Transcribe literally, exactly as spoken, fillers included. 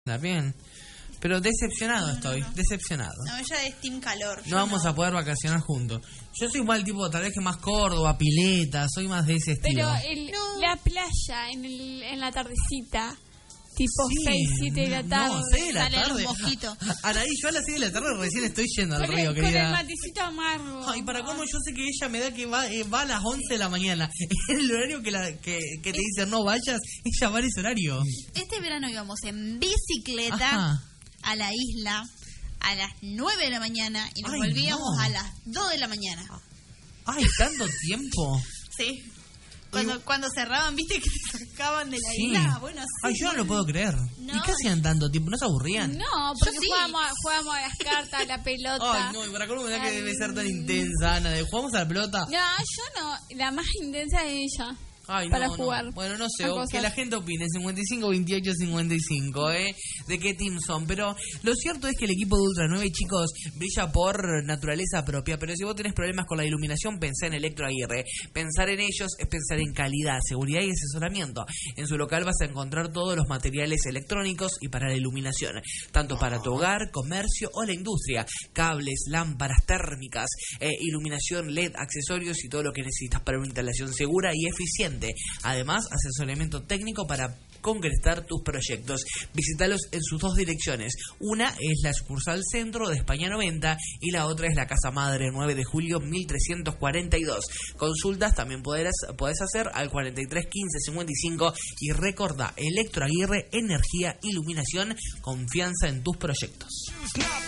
Bien. Pero decepcionado no, estoy, no, no. decepcionado. No, ella es team calor. No vamos no. a poder vacacionar juntos. Yo soy igual tipo, tal vez que más Córdoba, Pileta, soy más de ese estilo. Pero el, no. la playa en, el, en la tardecita, tipo sí, seis, siete de la tarde. No, seis de la sale tarde. Un mosquito. Anaí, yo a las seis de la tarde recién estoy yendo al con río, el, querida. Con el matecito amargo. Ay, para cómo yo sé que ella me da que va, eh, va a las once de la mañana. En el horario que, la, que, que te dicen no vayas, ella va en ese horario. Este verano íbamos en bicicleta Ajá. a la isla a las nueve de la mañana y nos Ay, volvíamos no. a las dos de la mañana. Ay, ¿tanto tiempo? Sí. Cuando, y... cuando cerraban, ¿viste que te sacaban de la sí. isla? Bueno, sí. Ay, yo no lo puedo creer. No. ¿Y qué hacían tanto tiempo? ¿No se aburrían? No, porque sí. jugábamos, a, jugábamos a las cartas, a la pelota. Ay, no, y para cómo me da que debe ser tan intensa, Ana, de jugamos a la pelota. No, yo no, la más intensa es ella. Ay, para no, jugar. No. Bueno, no sé, o que la gente opine, cincuenta y cinco, veintiocho, cincuenta y cinco, ¿eh? De qué team son. Pero lo cierto es que el equipo de Ultra nueve, chicos, brilla por naturaleza propia. Pero si vos tenés problemas con la iluminación, pensá en Electro Aguirre. Pensar en ellos es pensar en calidad, seguridad y asesoramiento. En su local vas a encontrar todos los materiales electrónicos y para la iluminación, tanto para tu hogar, comercio o la industria. Cables, lámparas térmicas, eh, iluminación L E D, accesorios y todo lo que necesitas para una instalación segura y eficiente. Además, asesoramiento técnico para concretar tus proyectos. Visítalos en sus dos direcciones. Una es la sucursal centro de España noventa y la otra es la Casa Madre nueve de julio mil trescientos cuarenta y dos. Consultas también podrás, podés hacer al cuarenta y tres quince cincuenta y cinco y recordá, Electro Aguirre, energía, iluminación, confianza en tus proyectos.